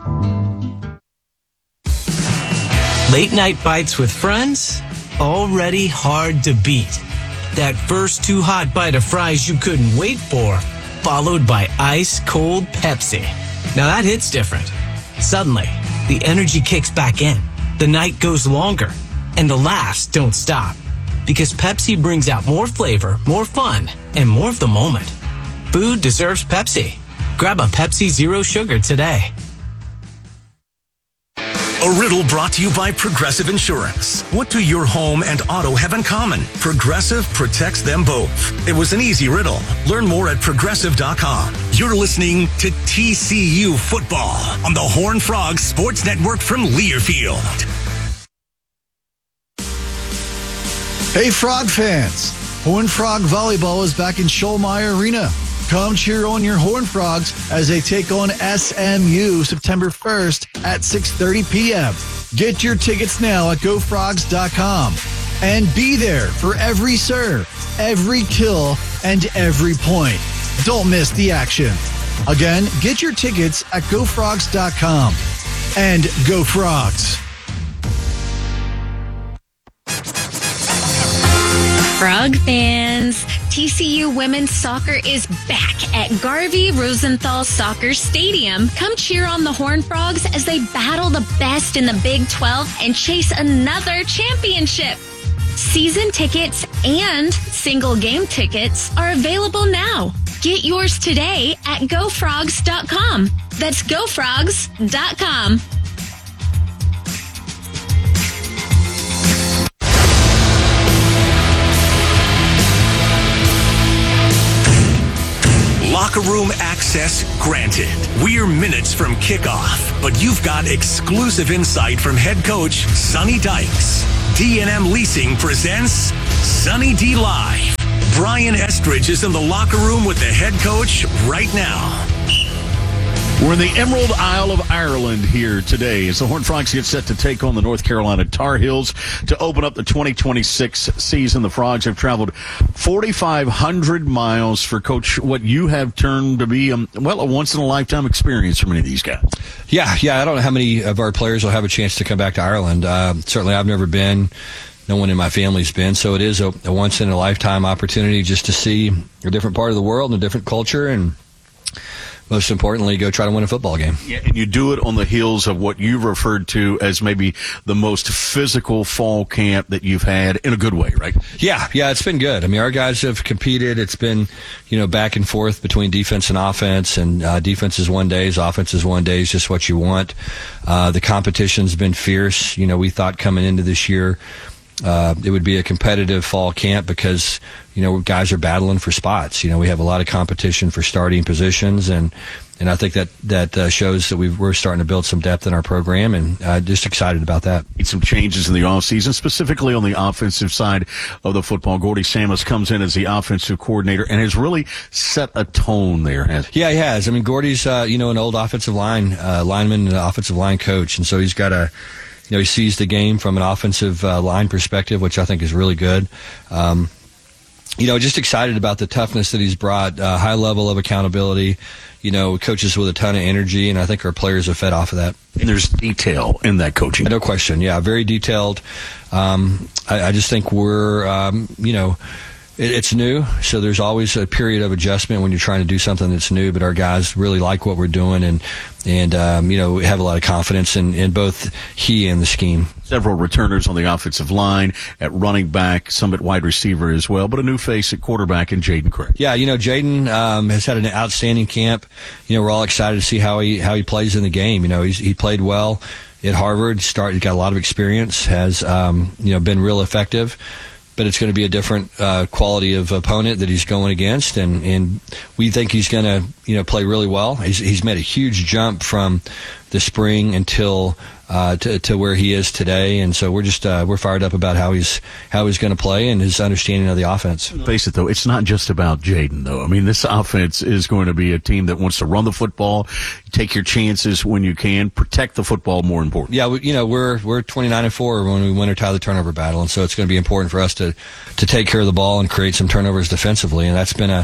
Late night bites with friends? Already hard to beat. That first too hot bite of fries you couldn't wait for, followed by ice cold Pepsi. Now that hits different. Suddenly, the energy kicks back in. The night goes longer, and the laughs don't stop. Because Pepsi brings out more flavor, more fun, and more of the moment. Food deserves Pepsi. Grab a Pepsi Zero Sugar today. A riddle brought to you by Progressive Insurance. What do your home and auto have in common? Progressive protects them both. It was an easy riddle. Learn more at Progressive.com. You're listening to TCU Football on the Horned Frogs Sports Network from Learfield. Hey, Frog fans. Horned Frog Volleyball is back in Schollmeyer Arena. Come cheer on your Horned Frogs as they take on SMU September 1st at 6:30 p.m. Get your tickets now at GoFrogs.com and be there for every serve, every kill, and every point. Don't miss the action. Again, get your tickets at GoFrogs.com and Go Frogs. Frog fans, TCU women's soccer is back at Garvey Rosenthal Soccer Stadium. Come cheer on the Horned Frogs as they battle the best in the Big 12 and chase another championship. Season tickets and single game tickets are available now. Get yours today at gofrogs.com. That's gofrogs.com. Locker room access granted. We're minutes from kickoff, but you've got exclusive insight from head coach Sonny Dykes. D&M Leasing presents Sonny D Live. Brian Estridge is in the locker room with the head coach right now. We're in the Emerald Isle of Ireland here today as the Horned Frogs get set to take on the North Carolina Tar Heels to open up the 2026 season. The Frogs have traveled 4,500 miles for Coach, what you have turned to be, a once-in-a-lifetime experience for many of these guys. Yeah. I don't know how many of our players will have a chance to come back to Ireland. Certainly I've never been. No one in my family's been. So it is a once-in-a-lifetime opportunity just to see a different part of the world and a different culture, and most importantly, go try to win a football game. Yeah, and you do it on the heels of what you've referred to as maybe the most physical fall camp that you've had, in a good way, right? Yeah, it's been good. I mean, our guys have competed. It's been, back and forth between defense and offense, and defense is one days, offense is one days, just what you want. The competition's been fierce. We thought coming into this year it would be a competitive fall camp because, guys are battling for spots. We have a lot of competition for starting positions, and I think that shows that we're starting to build some depth in our program, and just excited about that. Need some changes in the offseason, specifically on the offensive side of the football. Gordy Samus comes in as the offensive coordinator and has really set a tone there. Yeah, he has. I mean, Gordy's, an old offensive lineman and an offensive line coach, and so he's got he sees the game from an offensive line perspective, which I think is really good. Just excited about the toughness that he's brought, high level of accountability, coaches with a ton of energy, and I think our players have fed off of that. And there's detail in that coaching. No question. Yeah, very detailed. I just think we're, it's new, so there's always a period of adjustment when you're trying to do something that's new, but our guys really like what we're doing, and we have a lot of confidence in both he and the scheme. Several returners on the offensive line, at running back, some at wide receiver as well, but a new face at quarterback in Jaden Craig. Yeah, Jaden has had an outstanding camp. We're all excited to see how he plays in the game. He played well at Harvard, got a lot of experience, has been real effective. But it's going to be a different quality of opponent that he's going against, and we think he's going to play really well. He's made a huge jump from the spring until to where he is today, and so we're fired up about how he's going to play and his understanding of the offense. Face it, though, it's not just about Jaden, though. I mean, this offense is going to be a team that wants to run the football, take your chances when you can, protect the football, more important. Yeah, we're 29-4 when we win or tie the turnover battle, and so it's going to be important for us to take care of the ball and create some turnovers defensively, and that's been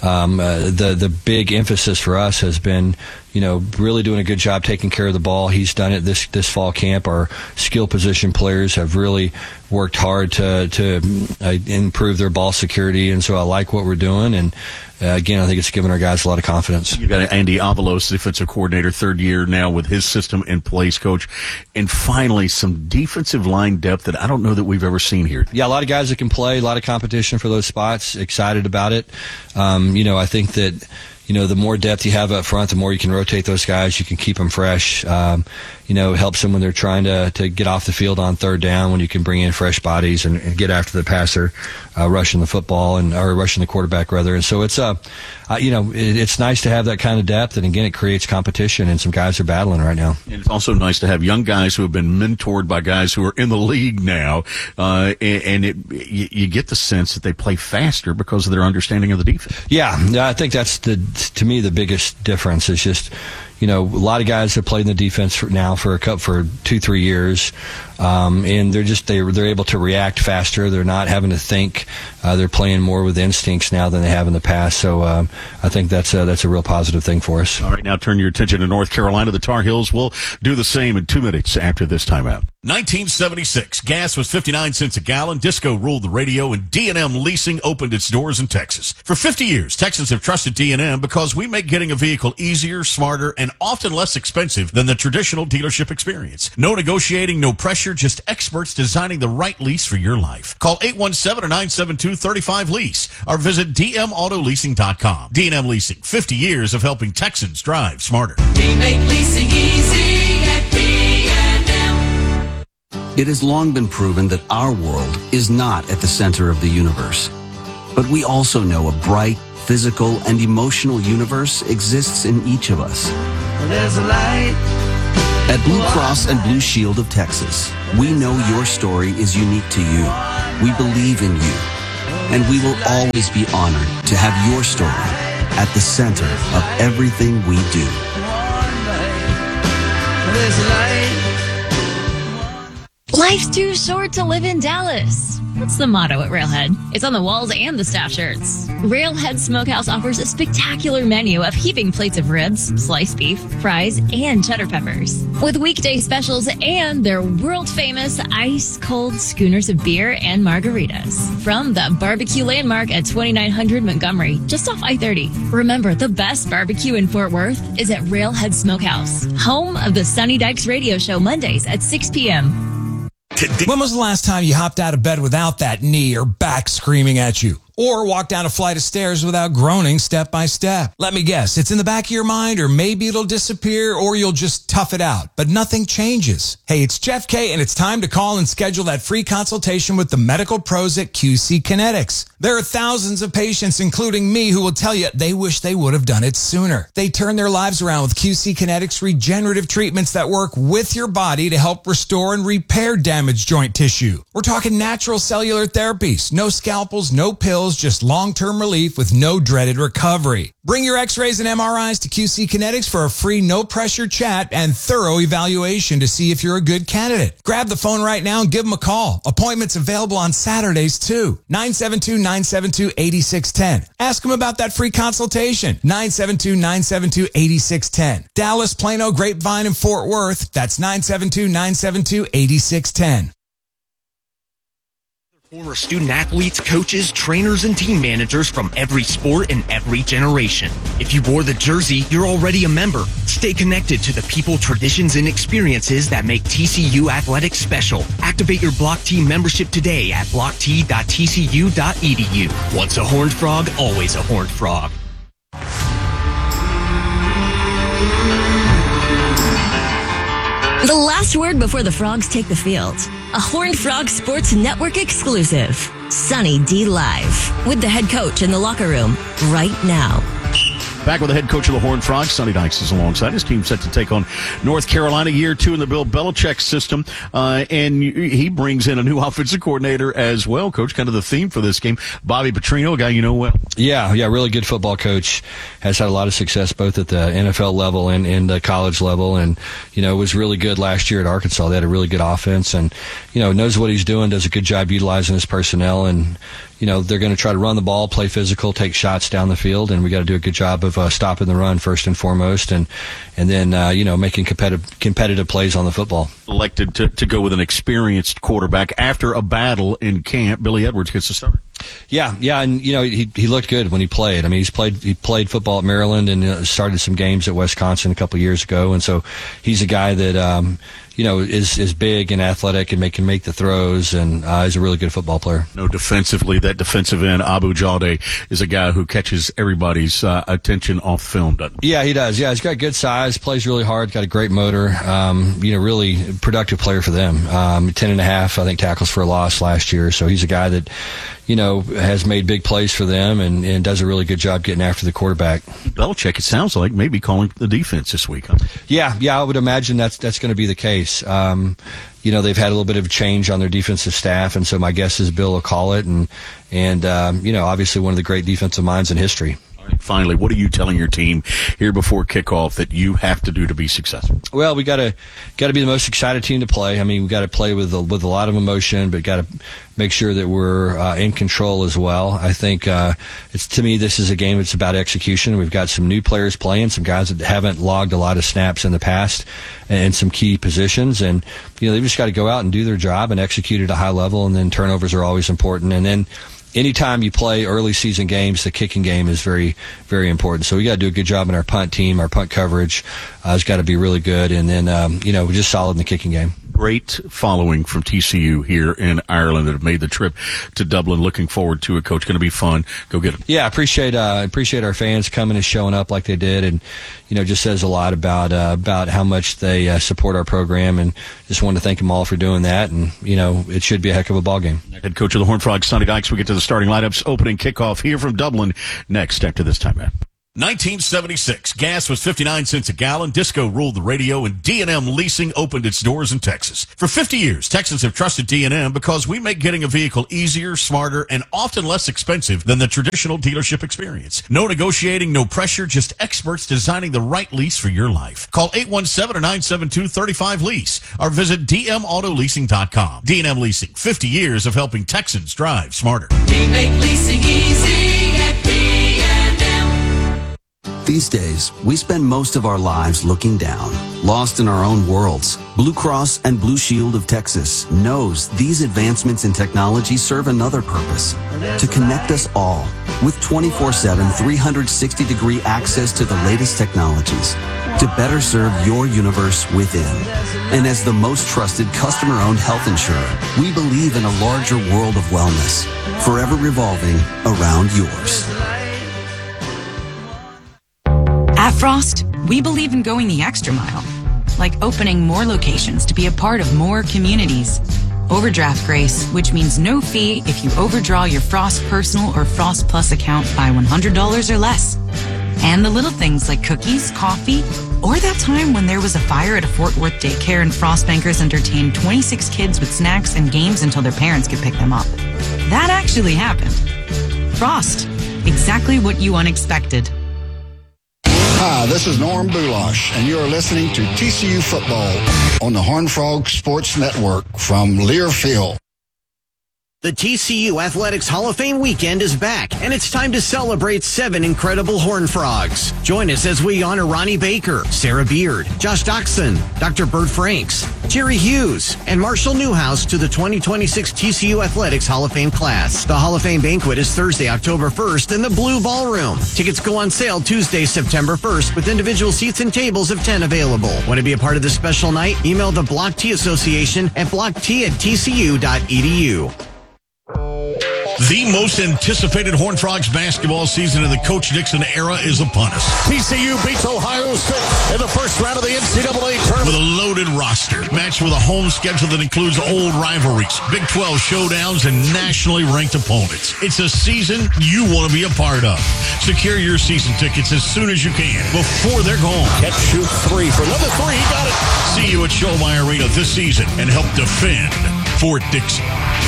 the big emphasis for us has been really doing a good job taking care of the ball. He's done it this fall camp. Our skill position players have really worked hard to improve their ball security, and so I like what we're doing. And again, I think it's given our guys a lot of confidence. You've got Andy Avalos, defensive coordinator, third year now with his system in place, coach. And finally, some defensive line depth that I don't know that we've ever seen here. Yeah, a lot of guys that can play, a lot of competition for those spots. Excited about it. I think that the more depth you have up front, the more you can rotate those guys. You can keep them fresh. It helps them when they're trying to get off the field on third down, when you can bring in fresh bodies and get after the passer, rushing the football or rushing the quarterback rather. And so it's it's nice to have that kind of depth. And again, it creates competition, and some guys are battling right now. And it's also nice to have young guys who have been mentored by guys who are in the league now. You get the sense that they play faster because of their understanding of the defense. Yeah, I think that's to me the biggest difference is just a lot of guys have played in the defense for 2-3 years. And they're able to react faster. They're not having to think. They're playing more with instincts now than they have in the past. So I think that's a real positive thing for us. All right, now turn your attention to North Carolina. The Tar Heels will do the same in 2 minutes after this timeout. 1976, gas was 59 cents a gallon, disco ruled the radio, and D&M Leasing opened its doors in Texas. For 50 years, Texans have trusted D&M because we make getting a vehicle easier, smarter, and often less expensive than the traditional dealership experience. No negotiating, no pressure, just experts designing the right lease for your life. Call 817-972-35-LEASE or visit dmautoleasing.com. D&M Leasing, 50 years of helping Texans drive smarter. We make leasing easy at D&M. It has long been proven that our world is not at the center of the universe. But we also know a bright, physical, and emotional universe exists in each of us. There's a light. At Blue Cross and Blue Shield of Texas, we know your story is unique to you. We believe in you. And we will always be honored to have your story at the center of everything we do. There's a light. Life's too short to live in Dallas. That's the motto at Railhead. It's on the walls and the staff shirts. Railhead Smokehouse offers a spectacular menu of heaping plates of ribs, sliced beef, fries, and cheddar peppers. With weekday specials and their world-famous ice-cold schooners of beer and margaritas. From the barbecue landmark at 2900 Montgomery, just off I-30. Remember, the best barbecue in Fort Worth is at Railhead Smokehouse, home of the Sonny Dykes radio show Mondays at 6 p.m. When was the last time you hopped out of bed without that knee or back screaming at you? Or walked down a flight of stairs without groaning step by step? Let me guess, it's in the back of your mind, or maybe it'll disappear, or you'll just tough it out. But nothing changes. Hey, it's Jeff K, and it's time to call and schedule that free consultation with the medical pros at QC Kinetics. There are thousands of patients, including me, who will tell you they wish they would have done it sooner. They turn their lives around with QC Kinetics regenerative treatments that work with your body to help restore and repair damaged joint tissue. We're talking natural cellular therapies, no scalpels, no pills, just long-term relief with no dreaded recovery. Bring your x-rays and MRIs to QC Kinetics for a free no-pressure chat and thorough evaluation to see if you're a good candidate. Grab the phone right now and give them a call. Appointments available on Saturdays, too. 972-972-8610. Ask them about that free consultation. 972-972-8610. Dallas, Plano, Grapevine, and Fort Worth. That's 972-972-8610. Former student athletes, coaches, trainers, and team managers from every sport and every generation. If you wore the jersey, you're already a member. Stay connected to the people, traditions, and experiences that make TCU athletics special. Activate your Block T membership today at blockt.tcu.edu. Once a Horned Frog, always a Horned Frog. The last word before the Frogs take the field. A Horned Frog Sports Network exclusive. Sunny D Live. With the head coach in the locker room right now. Back with the head coach of the Horned Frogs, Sonny Dykes is alongside. His team set to take on North Carolina, year 2 in the Bill Belichick system. And he brings in a new offensive coordinator as well, Coach. Kind of the theme for this game, Bobby Petrino, a guy you know well. Yeah, really good football coach. Has had a lot of success both at the NFL level and the college level. And, was really good last year at Arkansas. They had a really good offense and, knows what he's doing, does a good job utilizing his personnel. And, they're going to try to run the ball, play physical, take shots down the field, and we got to do a good job of stopping the run first and foremost, and then making competitive plays on the football. Elected to go with an experienced quarterback after a battle in camp. Billy Edwards gets the start. Yeah, and he looked good when he played. I mean, he played football at Maryland and started some games at Wisconsin a couple years ago, and so he's a guy that is big and athletic and can make the throws, and is a really good football player. Defensively, that defensive end, Abu Jade, is a guy who catches everybody's attention off film, doesn't he? Yeah, he does. Yeah, he's got good size, plays really hard, got a great motor, really productive player for them. 10.5, I think, tackles for a loss last year, so he's a guy that, has made big plays for them and does a really good job getting after the quarterback. Belichick, it sounds like, maybe calling the defense this week, huh? Yeah, I would imagine that's going to be the case. They've had a little bit of a change on their defensive staff, and so my guess is Bill will call it, and obviously one of the great defensive minds in history. Finally, what are you telling your team here before kickoff that you have to do to be successful? Well, we got to be the most excited team to play. I mean, we got to play with a lot of emotion, but got to make sure that we're in control as well. I think to me, this is a game that's about execution. We've got some new players playing, some guys that haven't logged a lot of snaps in the past, and some key positions. And they've just got to go out and do their job and execute at a high level. And then turnovers are always important. And then anytime you play early season games, the kicking game is very, very important. So we got to do a good job in our punt team. Our punt coverage has got to be really good. And then, we're just solid in the kicking game. Great following from TCU here in Ireland that have made the trip to Dublin. Looking forward to it, Coach. Going to be fun. Go get it. Yeah, I appreciate our fans coming and showing up like they did, and just says a lot about how much they support our program, and just wanted to thank them all for doing that. And it should be a heck of a ball game. Head coach of the Horned Frogs, Sonny Dykes. We get to the starting lineups, opening kickoff here from Dublin next after this time, man. 1976, gas was 59 cents a gallon, disco ruled the radio, and D&M Leasing opened its doors in Texas. For 50 years, Texans have trusted D&M because we make getting a vehicle easier, smarter, and often less expensive than the traditional dealership experience. No negotiating, no pressure, just experts designing the right lease for your life. Call 817-972-35-LEASE or visit dmautoleasing.com. D&M Leasing, 50 years of helping Texans drive smarter. We make leasing easy at D&M. These days, we spend most of our lives looking down, lost in our own worlds. Blue Cross and Blue Shield of Texas knows these advancements in technology serve another purpose, to connect us all with 24/7, 360-degree access to the latest technologies to better serve your universe within. And as the most trusted customer-owned health insurer, we believe in a larger world of wellness, forever revolving around yours. At Frost, we believe in going the extra mile, like opening more locations to be a part of more communities. Overdraft grace, which means no fee if you overdraw your Frost Personal or Frost Plus account by $100 or less. And the little things like cookies, coffee, or that time when there was a fire at a Fort Worth daycare and Frost bankers entertained 26 kids with snacks and games until their parents could pick them up. That actually happened. Frost, exactly what you unexpected. Hi, this is Norm Bulash, and you're listening to TCU Football on the Horned Frog Sports Network from Learfield. The TCU Athletics Hall of Fame weekend is back, and it's time to celebrate 7 incredible Horned Frogs. Join us as we honor Ronnie Baker, Sarah Beard, Josh Doxson, Dr. Bert Franks, Jerry Hughes, and Marshall Newhouse to the 2026 TCU Athletics Hall of Fame class. The Hall of Fame banquet is Thursday, October 1st in the Blue Ballroom. Tickets go on sale Tuesday, September 1st, with individual seats and tables of 10 available. Want to be a part of this special night? Email the Block T Association at blockt@tcu.edu. The most anticipated Horned Frogs basketball season in the Coach Dixon era is upon us. TCU beats Ohio State in the first round of the NCAA tournament with a loaded roster, matched with a home schedule that includes old rivalries, Big 12 showdowns, and nationally ranked opponents. It's a season you want to be a part of. Secure your season tickets as soon as you can before they're gone. Catch, shoot, 3 for another 3. He got it. See you at Schollmeyer Arena this season and help defend Fort Dixon.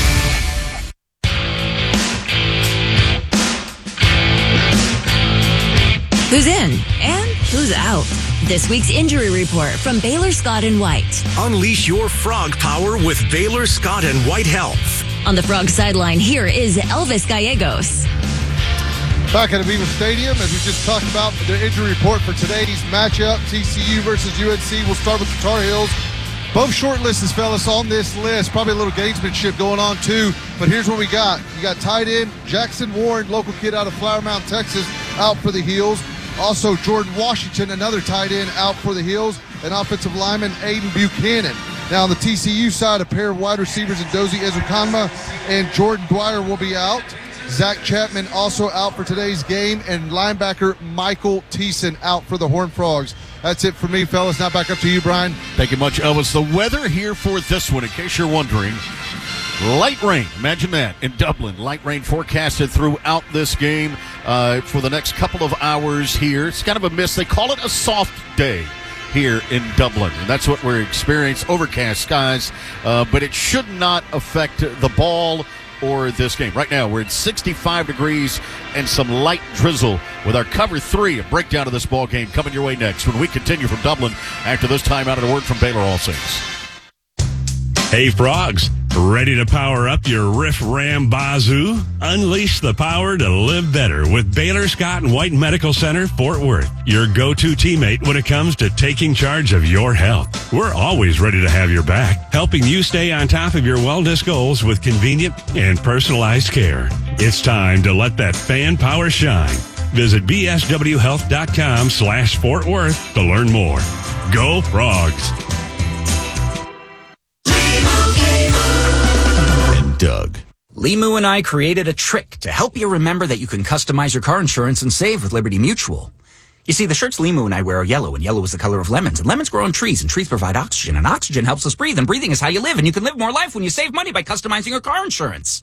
Who's in and who's out? This week's injury report from Baylor Scott and White. Unleash your frog power with Baylor Scott and White Health. On the Frog sideline, here is Elvis Gallegos. Back at Aviva Stadium, as we just talked about the injury report for today's matchup, TCU versus UNC. We'll start with the Tar Heels. Both shortlisted fellas on this list. Probably a little gamesmanship going on too. But here's what we got. You got tight end Jackson Warren, local kid out of Flower Mound, Texas, out for the Heels. Also, Jordan Washington, another tight end, out for the Heels, and offensive lineman Aiden Buchanan. Now, on the TCU side, a pair of wide receivers in Dozie Ezukanma and Jordan Dwyer will be out. Zach Chapman also out for today's game, and linebacker Michael Thiessen out for the Horned Frogs. That's it for me, fellas. Now back up to you, Brian. Thank you much, Elvis. The weather here for this one, in case you're wondering, light rain. Imagine that in Dublin. Light rain forecasted throughout this game for the next couple of hours here. It's kind of a mist. They call it a soft day here in Dublin, and that's what we're experiencing. Overcast skies, but it should not affect the ball or this game. Right now, we're at 65 degrees and some light drizzle with our Cover 3, a breakdown of this ball game coming your way next when we continue from Dublin after this timeout and a word from Baylor All Saints. Hey, Frogs, ready to power up your Riff Ram Bazoo? Unleash the power to live better with Baylor Scott and White Medical Center, Fort Worth, your go-to teammate when it comes to taking charge of your health. We're always ready to have your back, helping you stay on top of your wellness goals with convenient and personalized care. It's time to let that fan power shine. Visit bswhealth.com/Fort Worth to learn more. Go Frogs! Doug. Limu and I created a trick to help you remember that you can customize your car insurance and save with Liberty Mutual. You see, the shirts Limu and I wear are yellow, and yellow is the color of lemons, and lemons grow on trees, and trees provide oxygen, and oxygen helps us breathe, and breathing is how you live, and you can live more life when you save money by customizing your car insurance.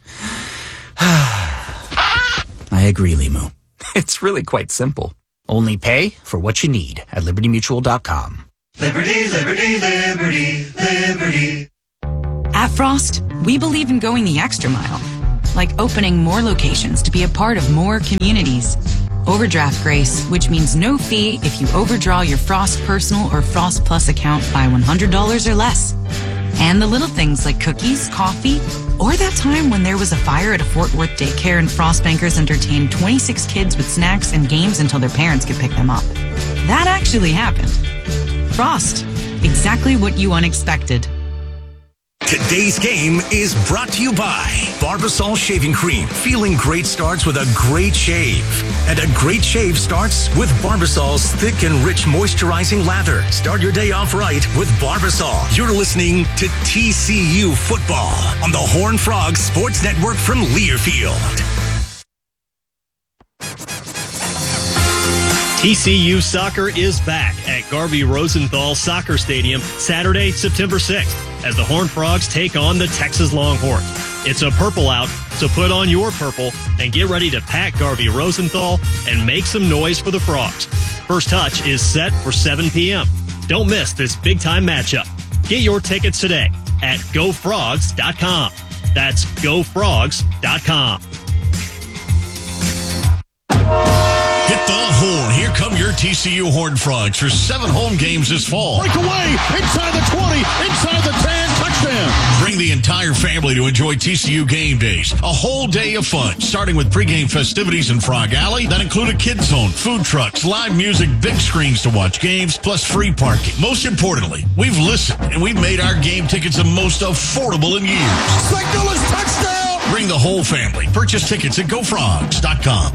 I agree, Limu. It's really quite simple. Only pay for what you need at libertymutual.com. Liberty, liberty, liberty, liberty. At Frost, we believe in going the extra mile, like opening more locations to be a part of more communities. Overdraft grace, which means no fee if you overdraw your Frost Personal or Frost Plus account by $100 or less. And the little things like cookies, coffee, or that time when there was a fire at a Fort Worth daycare and Frost Bankers entertained 26 kids with snacks and games until their parents could pick them up. That actually happened. Frost, exactly what you unexpected. Today's game is brought to you by Barbasol Shaving Cream. Feeling great starts with a great shave. And a great shave starts with Barbasol's thick and rich moisturizing lather. Start your day off right with Barbasol. You're listening to TCU Football on the Horned Frog Sports Network from Learfield. TCU Soccer is back at Garvey Rosenthal Soccer Stadium Saturday, September 6th, as the Horned Frogs take on the Texas Longhorns. It's a purple out, so put on your purple and get ready to pack Garvey Rosenthal and make some noise for the Frogs. First touch is set for 7 p.m. Don't miss this big-time matchup. Get your tickets today at gofrogs.com. That's gofrogs.com. Hit the horn. Here come your TCU Horned Frogs for 7 home games this fall. Breakaway inside the 20, inside the 10, touchdown. Bring the entire family to enjoy TCU game days. A whole day of fun, starting with pregame festivities in Frog Alley that include a kids zone, food trucks, live music, big screens to watch games, plus free parking. Most importantly, we've listened and we've made our game tickets the most affordable in years. St. Louis touchdown. Bring the whole family. Purchase tickets at gofrogs.com.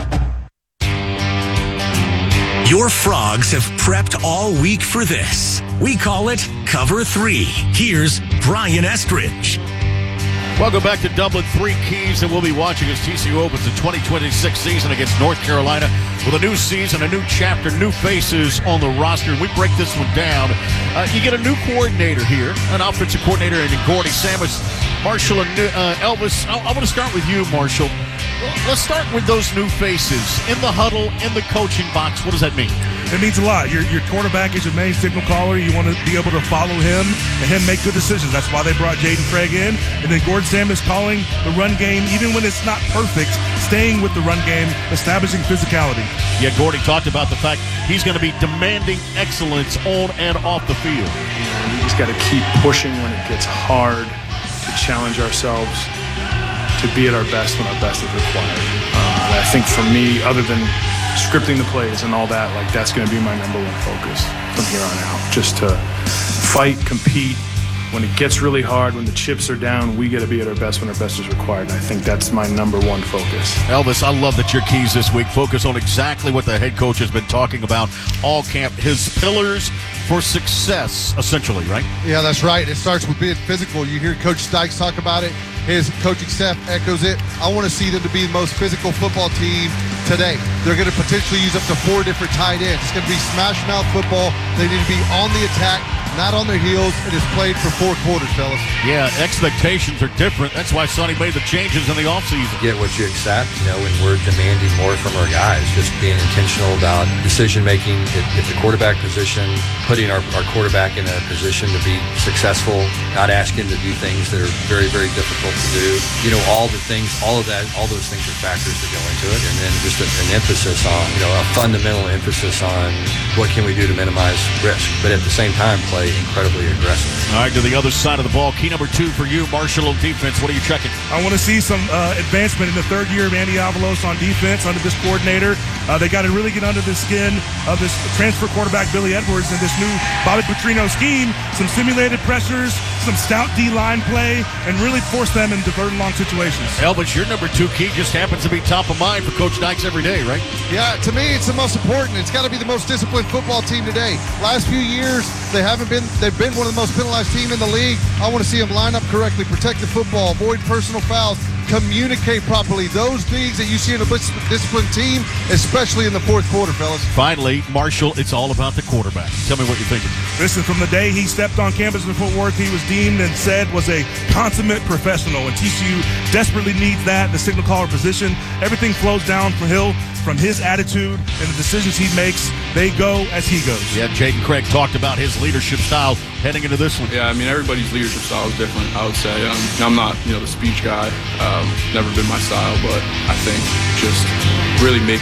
Your Frogs have prepped all week for this. We call it Cover 3. Here's Brian Estridge. Welcome back to Dublin. 3 keys that we'll be watching as TCU opens the 2026 season against North Carolina with a new season, a new chapter, new faces on the roster. And we break this one down. You get a new coordinator here, an offensive coordinator in Gordy Samus, Marshall, and Elvis. I want to start with you, Marshall. Let's start with those new faces in the huddle, in the coaching box. What does that mean? It means a lot. Your quarterback is your main signal caller. You want to be able to follow him and him make good decisions. That's why they brought Jaden Craig in. And then Gord Sam is calling the run game, even when it's not perfect, staying with the run game, establishing physicality. Yeah, Gordy talked about the fact he's going to be demanding excellence on and off the field. We just got to keep pushing when it gets hard to challenge ourselves to be at our best when our best is required. And I think for me, other than scripting the plays and all that, like that's going to be my number one focus from here on out. Just to fight, compete. When it gets really hard, when the chips are down, we got to be at our best when our best is required. And I think that's my number one focus. Elvis, I love that your keys this week focus on exactly what the head coach has been talking about all camp. His pillars for success, essentially, right? Yeah, that's right. It starts with being physical. You hear Coach Stykes talk about it. His coaching staff echoes it. I want to see them to be the most physical football team today. They're going to potentially use up to 4 different tight ends. It's going to be smash mouth football. They need to be on the attack, not on their heels, and has played for 4 quarters, fellas. Yeah, expectations are different. That's why Sonny made the changes in the offseason. Get what you accept, when we're demanding more from our guys, just being intentional about decision making at the quarterback position, putting our quarterback in a position to be successful, not asking to do things that are very, very difficult to do. All those things are factors that go into it. And then just an emphasis on, a fundamental emphasis on what can we do to minimize risk, but at the same time play incredibly aggressive. All right, to the other side of the ball, key number 2 for you, Marshall on defense. What are you checking? I want to see some advancement in the third year of Andy Avalos on defense under this coordinator. They got to really get under the skin of this transfer quarterback, Billy Edwards, and this new Bobby Petrino scheme. Some simulated pressures, some stout D-line play, and really force them into third and long situations. Elvis, your number 2 key just happens to be top of mind for Coach Dykes every day, right? Yeah, to me, it's the most important. It's got to be the most disciplined football team today. Last few years, they've been one of the most penalized team in the league. I want to see them line up correctly, protect the football, avoid personal fouls, communicate properly. Those things that you see in a disciplined team, especially in the fourth quarter, fellas. Finally, Marshall, it's all about the quarterback. Tell me what you're thinking. Listen, from the day he stepped on campus in Fort Worth, he was deemed and said was a consummate professional, and TCU desperately needs that, the signal caller position. Everything flows down from Hill, from his attitude and the decisions he makes. They go as he goes. Yeah, Jaden Craig talked about his leadership style heading into this one. Yeah, everybody's leadership style is different, I would say. I'm not, the speech guy. Never been my style, but I think just really making